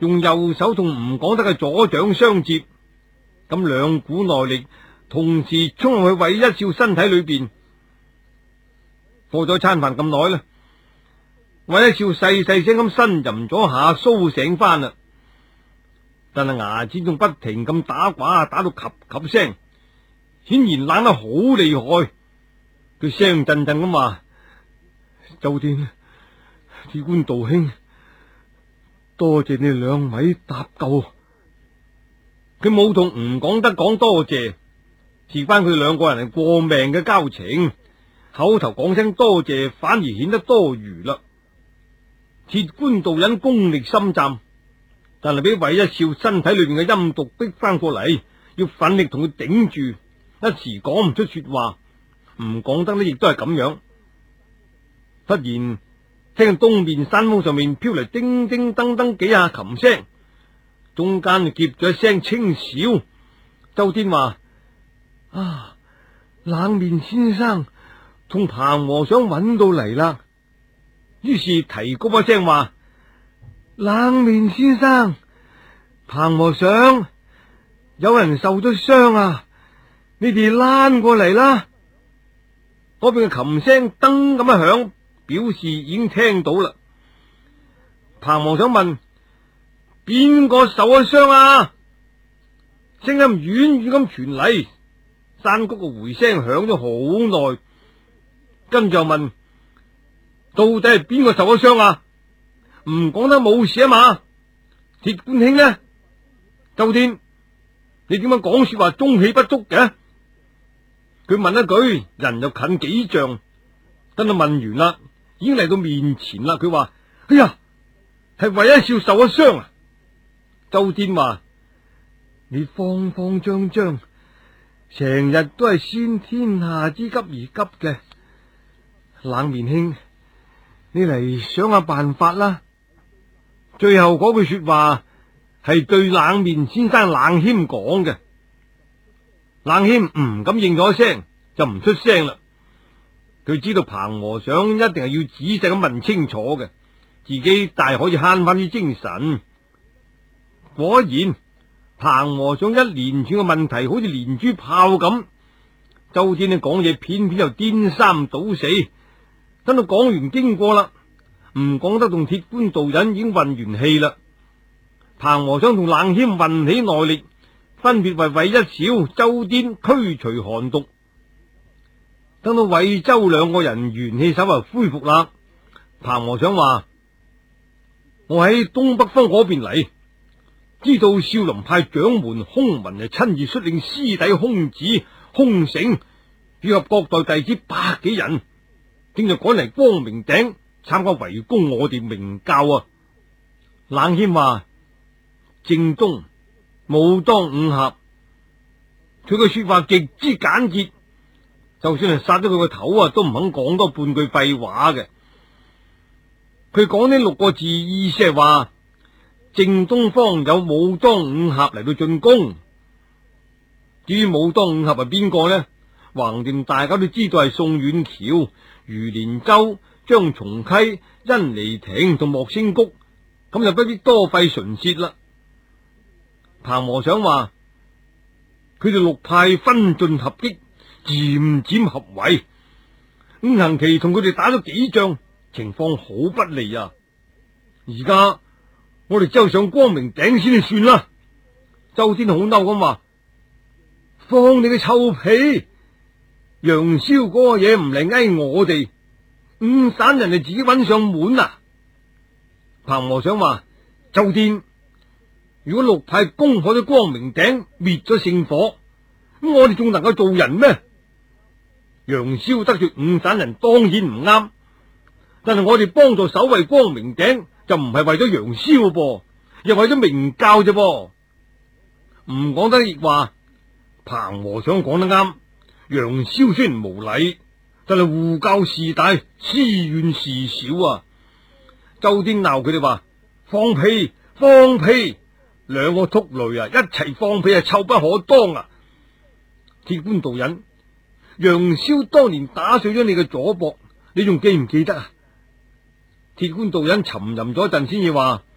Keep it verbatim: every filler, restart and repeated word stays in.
用右手同吳廣德嘅左掌相接，咁兩股內力同時衝入去韋一少身體裏邊。過咗餐飯咁耐啦，韋一少細細聲咁呻吟咗下，蘇醒翻啦。但係牙尖仲不停咁打呱，打到及及聲，顯然冷得好厲害。佢聲震震咁話：周天，鐵觀道兄，多謝你兩位搭救。佢冇同吳廣德講多謝，事關佢哋兩個人係過命嘅交情，口頭講聲多謝反而顯得多餘啦。鐵觀道人功力深湛，但係俾韋一少身體裏邊嘅陰毒逼翻過嚟，要奮力同佢頂住，一時講唔出說話。吳廣德呢亦都係咁樣。忽然聽到東面山峰上面飄嚟叮叮噹噹幾下琴聲，中間就夾咗一聲輕笑。周天話：啊，冷面先生同彭和尚揾到嚟啦。於是提高一聲話：冷面先生，彭和尚，有人受咗傷啊，你哋躝過嚟啦。嗰邊嘅琴聲噔咁一響，表示已經聽到啦。彭和尚問：邊個受咗傷啊？聲音遠遠咁傳嚟，山谷嘅回聲響咗好耐，跟住又問：到底係邊個受咗傷啊？唔講得冇事啊嘛？鐵觀兄呢？周天，你點解講說話中氣不足嘅？佢問一句，人又近幾丈，等佢問完啦，已經嚟到面前啦。佢話：哎呀，係韋一少受咗傷啊！周天話：你慌慌張張，成日都係先天下之急而急嘅。冷面兄，你嚟想下辦法啦。最後嗰句說話係對冷面先生冷謙講嘅。冷謙唔敢應咗聲，就唔出聲啦。佢知道彭和尚一定係要仔細咁問清楚嘅，自己大可以慳翻啲精神。果然，彭和尚一連串嘅問題好似連珠炮咁。周天呢講嘢偏偏又顛三倒四，等到講完經過啦，唔講得同鐵觀道人已經運完氣啦。彭和尚同冷謙運起內力，分別為韋一少、周天驅除寒毒。等到韋周兩個人元氣稍為恢復啦，彭和尚話：我喺東北方嗰邊嚟，知道少林派掌門空雲係親自率領師弟空子、空城以及各代弟子百幾人，正在趕嚟光明頂參加圍攻我哋明教啊！冷謙話：正東武當五俠，佢嘅說話極之簡潔，就算係殺咗佢個頭啊，都唔肯講多半句廢話嘅。佢講呢六個字，意思係話正東方有武當五俠嚟到進攻。至於武當五俠係邊個呢？橫掂大家都知道係宋遠橋、余連洲、張松溪、甄尼廷同莫清谷，咁就不必多費唇舌啦。彭和尚話：佢哋六派分進合擊，漸漸合圍。五行旗同佢哋打咗幾仗，情況好不利啊！而家我哋只有上光明頂先至算啦。周天好嬲咁話：放你嘅臭屁！楊逍嗰個嘢唔嚟挨我哋，五省人哋自己揾上門啊！彭和尚話：周天，如果六派攻破咗光明頂，滅咗聖火，咁我哋仲能夠做人咩？楊逍得罪五省人當然唔啱，但係我哋幫助守衛光明頂，就唔係為咗楊逍噃，又為咗明教啫噃。唔講得亦話，彭和尚講得啱。楊逍雖然無禮，但係護教事大，私怨事少啊！周天鬧佢哋話：放屁，放屁！兩個禿雷啊，一齊放屁啊，臭不可當啊！鐵觀道人，楊逍當年打碎咗你嘅左膊，你仲記唔記得啊？鐵觀道人沉吟咗一陣，先至話：